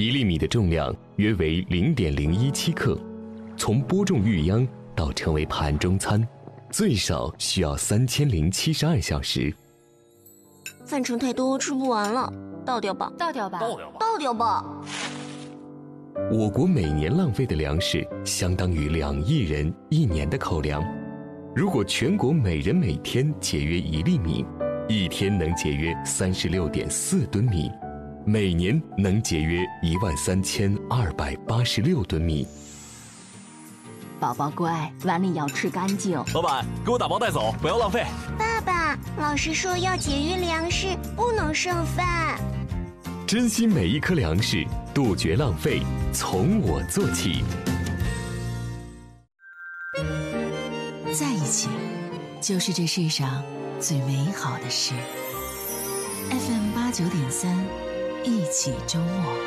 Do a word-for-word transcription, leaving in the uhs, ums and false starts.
一粒米的重量约为 零点零一七克，从播种育秧到成为盘中餐，最少需要三千零七十二小时。 饭盛太多，吃不完了，倒掉吧， 倒掉吧， 倒掉吧，倒掉吧。 我国每年浪费的粮食相当于两亿人一年的口粮。如果全国每人每天节约一粒米，一天能节约三十六点四吨米，每年能节约一万三千二百八十六吨米。 宝宝乖，碗里要吃干净。 老板，给我打包带走，不要浪费。 爸爸，老师说要节约粮食，不能剩饭。 珍惜每一颗粮食，杜绝浪费，从我做起。 在一起，就是这世上最美好的事。F M 八九点三，一起周末。